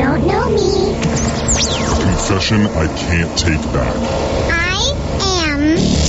don't know me. Confession I can't take back. I am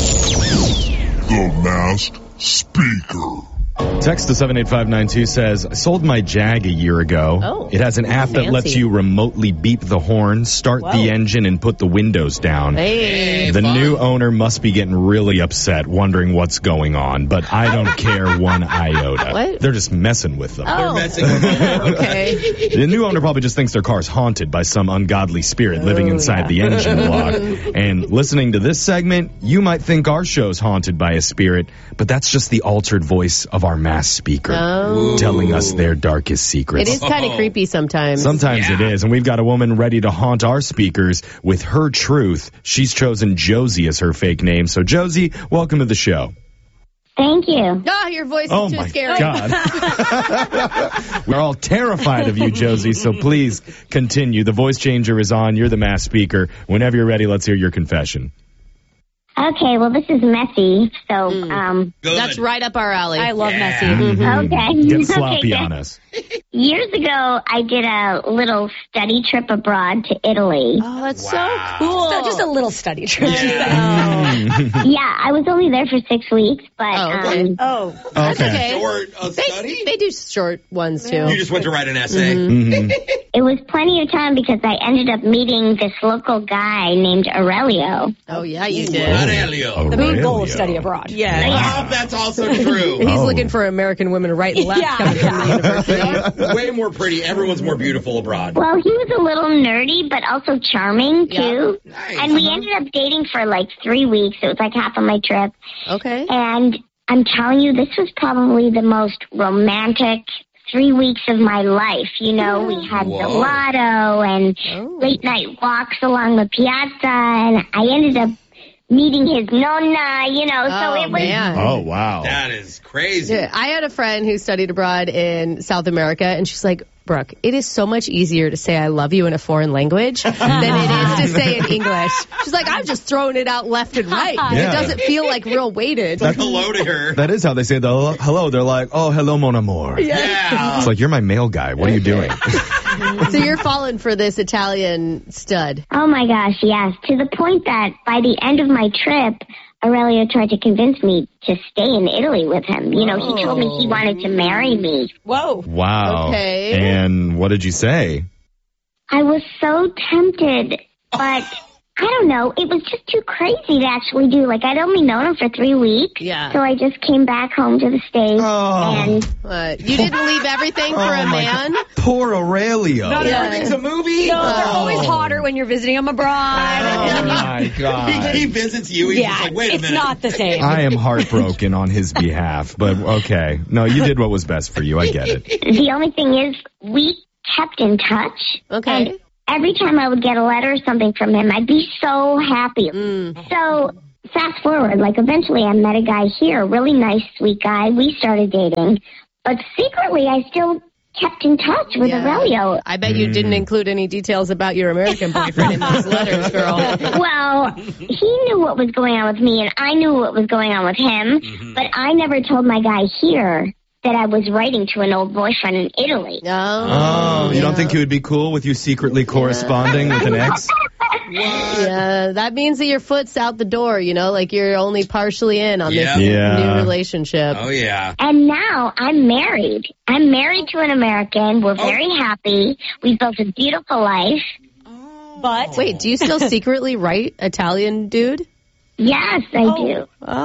The Masked Speaker. Text to 78592 says, I sold my Jag a year ago. Oh, it has an app that fancy. lets you remotely beep the horn, start the engine, and put the windows down. Hey. The new owner must be getting really upset, wondering what's going on, but I don't care one iota. What? They're just messing with them. They're messing with them. Okay. The new owner probably just thinks their car's haunted by some ungodly spirit living inside the engine block. And listening to this segment, you might think our show's haunted by a spirit, but that's just the altered voice of our masked speaker telling us their darkest secrets. It is kind of creepy sometimes. Sometimes it is, and we've got a woman ready to haunt our speakers with her truth. She's chosen Josie as her fake name. So Josie, welcome to the show. Thank you. Oh, your voice is too scary. God. We're all terrified of you, Josie, so please continue. The voice changer is on. You're the masked speaker. Whenever you're ready, let's hear your confession. Okay, well, this is messy, so, That's right up our alley. I love messy. Okay. Get sloppy Okay, on us. Years ago, I did a little study trip abroad to Italy. Oh, that's so cool. So just a little study trip. Yeah, I was only there for 6 weeks, but, okay. Okay. Okay. Short study? They do short ones, too. You just went to write an essay. it was plenty of time because I ended up meeting this local guy named Aurelio. Oh, yeah, you did. Aurelio. The main goal is study abroad. Yeah. Oh, that's also true. He's looking for American women right and left coming from the university. Way more pretty. Everyone's more beautiful abroad. Well, he was a little nerdy, but also charming, too. Nice. And we ended up dating for like 3 weeks. It was like half of my trip. Okay. And I'm telling you, this was probably the most romantic 3 weeks of my life. You know, we had gelato and late night walks along the piazza, and I ended up meeting his nonna, you know, so it was... Man. Oh, wow. That is crazy. Yeah, I had a friend who studied abroad in South America, and she's like, Brooke, it is so much easier to say I love you in a foreign language than it is to say in English. She's like, I'm just throwing it out left and right. Yeah. It doesn't feel like real weighted. Like hello to her. That is how they say the hello. They're like, oh, hello, mon amour. Yeah. It's like, you're my mail guy. What are you doing? So you're falling for this Italian stud. Oh my gosh, yes. To the point that by the end of my trip, Aurelio tried to convince me to stay in Italy with him. You know, he told me he wanted to marry me. Whoa. Wow. Okay. And what did you say? I was so tempted, but I don't know. It was just too crazy to actually do. Like, I'd only known him for 3 weeks. Yeah. So I just came back home to the States. And What? You didn't leave everything for a man? Poor Aurelio. Not everything's a movie. No, they're always hotter when you're visiting them abroad. Oh, my God. He visits you. He's just like, wait a it's minute. not the same. I am heartbroken on his behalf, but okay. No, you did what was best for you. I get it. the only thing is, we kept in touch. Okay. And every time I would get a letter or something from him, I'd be so happy. So fast forward, like eventually I met a guy here, a really nice, sweet guy. We started dating. But secretly, I still kept in touch with Aurelio. I bet you didn't include any details about your American boyfriend in those letters, girl. Well, he knew what was going on with me, and I knew what was going on with him. But I never told my guy here that I was writing to an old boyfriend in Italy. Oh, you don't think he would be cool with you secretly corresponding with an ex? Yeah, that means that your foot's out the door, you know, like you're only partially in on this Yeah. new relationship. Oh, yeah. And now I'm married. I'm married to an American. We're very happy. We've built a beautiful life. But Wait, do you still secretly write Italian dude? Yes, I do.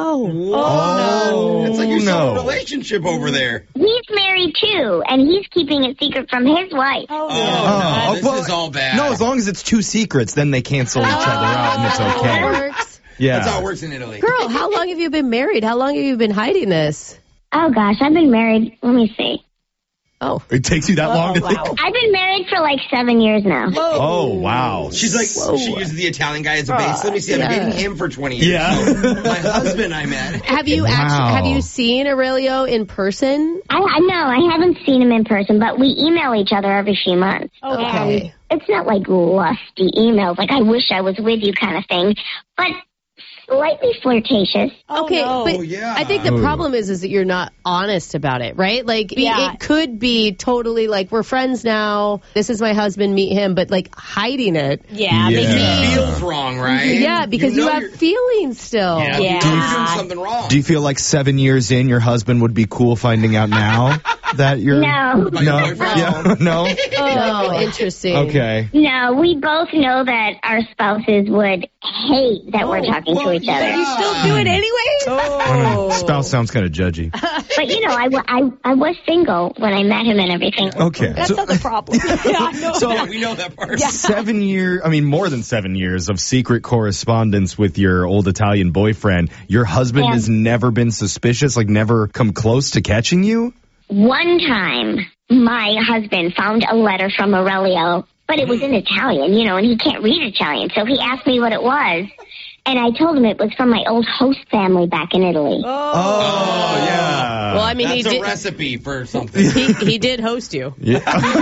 It's like you're still in a relationship over there. He's married too, and he's keeping it secret from his wife. No, this is all bad. No, as long as it's two secrets, then they cancel each other out and it's That okay. works. Yeah. That's how it works in Italy. Girl, how long have you been married? How long have you been hiding this? Oh gosh, I've been married. Let me see. Oh. It takes you that long to think? I've been married for like 7 years now. Oh, wow. She's like, she uses the Italian guy as a base. Let me see, I've been dating him for 20 years. Yeah. My husband I met. Have you have you seen Aurelio in person? No, I haven't seen him in person, but we email each other every few months. Okay. And it's not like lusty emails, like I wish I was with you kind of thing. But slightly flirtatious. Okay, but yeah. I think the problem is that you're not honest about it, right? Like, it could be totally like, we're friends now, this is my husband, meet him, but like hiding it. Yeah. It feels wrong, right? Yeah, because you have feelings still. Yeah. You're doing something wrong. Do you feel like 7 years in, your husband would be cool finding out now that you're... No. Yeah, no? Oh, interesting. Okay. No, we both know that our spouses would hate that we're talking to each other. You still do it anyway? Spouse sounds kind of judgy. But, you know, I was single when I met him and everything. Okay. That's not the problem. Yeah, we know that part. 7 years, I mean, more than 7 years of secret correspondence with your old Italian boyfriend. Your husband has never been suspicious, like never come close to catching you? One time, my husband found a letter from Aurelio, but it was in Italian, you know, and he can't read Italian. So he asked me what it was, and I told him it was from my old host family back in Italy. Oh, yeah. Well, I mean, That's he a did, recipe for something. he did host you. Yeah.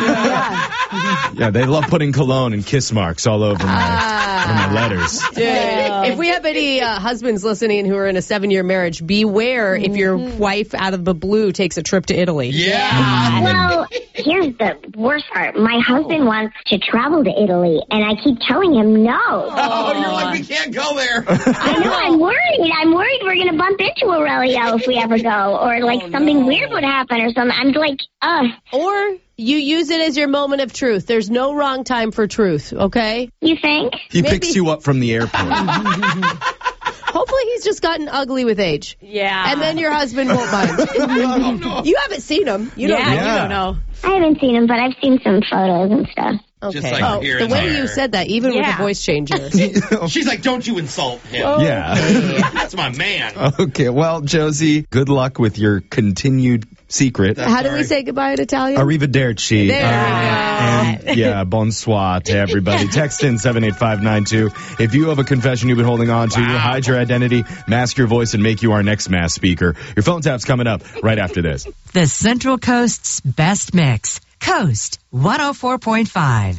Yeah, they love putting cologne and kiss marks all over my letters. Dude, if we have any husbands listening who are in a 7-year marriage, beware if your wife out of the blue takes a trip to Italy. Yeah. Well, here's the worst part. My husband wants to travel to Italy, and I keep telling him no. Oh, you're like, we can't go there. I know, I'm worried. I'm worried we're going to bump into Aurelio if we ever go, or like something weird would happen or something. I'm like, Or you use it as your moment of truth. There's no wrong time for truth, okay? You think? He picks you up from the airport. Hopefully he's just gotten ugly with age. Yeah. And then your husband won't mind. You haven't seen him. You don't know. You don't know. I haven't seen him, but I've seen some photos and stuff. Okay. Just like here the and way there. you said that, even with a voice changer. She's like, don't you insult him. Yeah. That's my man. Okay, well, Josie, good luck with your continued secret. How do we say goodbye in Italian? Arrivederci. There we go. And yeah, bonsoir to everybody. Text in 78592. If you have a confession you've been holding on to, we'll hide your identity, mask your voice, and make you our next mass speaker. Your phone tap's coming up right after this. The Central Coast's best mix. Coast 104.5.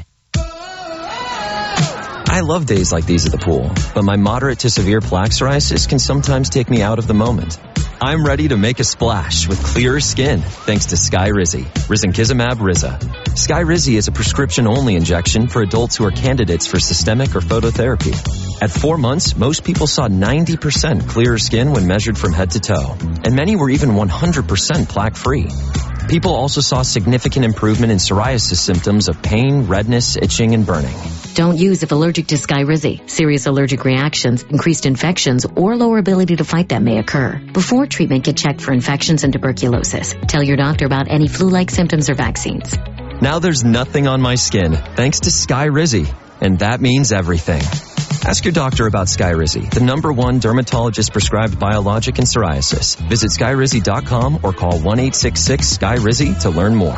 I love days like these at the pool, but my moderate to severe plaque psoriasis can sometimes take me out of the moment. I'm ready to make a splash with clearer skin thanks to Skyrizi, Risankizumab Riza. Skyrizi is a prescription-only injection for adults who are candidates for systemic or phototherapy. At 4 months, most people saw 90% clearer skin when measured from head to toe, and many were even 100% plaque-free. People also saw significant improvement in psoriasis symptoms of pain, redness, itching, and burning. Don't use if allergic to Skyrizi. Serious allergic reactions, increased infections, or lower ability to fight them may occur. Before treatment, get checked for infections and tuberculosis. Tell your doctor about any flu-like symptoms or vaccines. Now there's nothing on my skin thanks to Skyrizi, and that means everything. Ask your doctor about Skyrizi, the #1 dermatologist-prescribed biologic in psoriasis. Visit Skyrizi.com or call 1-866-SKYRIZI to learn more.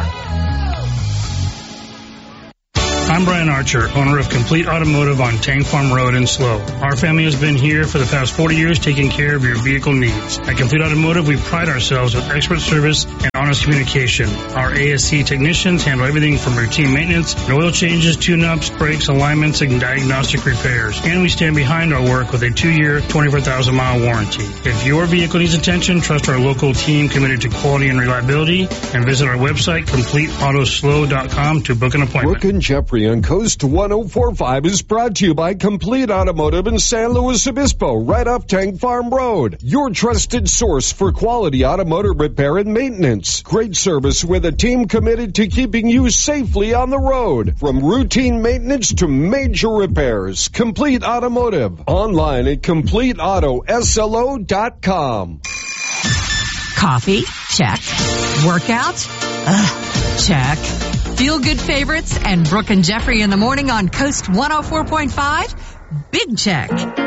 I'm Brian Archer, owner of Complete Automotive on Tank Farm Road in Slow. Our family has been here for the past 40 years taking care of your vehicle needs. At Complete Automotive, we pride ourselves with expert service and honest communication. Our ASC technicians handle everything from routine maintenance and oil changes, tune-ups, brakes, alignments, and diagnostic repairs. And we stand behind our work with a 2-year, 24,000-mile warranty. If your vehicle needs attention, trust our local team committed to quality and reliability, and visit our website, CompleteAutoslow.com, to book an appointment. Brooke and Jeffrey on Coast 104.5 is brought to you by Complete Automotive in San Luis Obispo, right off Tank Farm Road. Your trusted source for quality automotive repair and maintenance. Great service with a team committed to keeping you safely on the road. From routine maintenance to major repairs. Complete Automotive. Online at CompleteAutoSLO.com. Coffee? Check. Workout? Check. Feel-good favorites and Brooke and Jeffrey in the morning on Coast 104.5? Big check.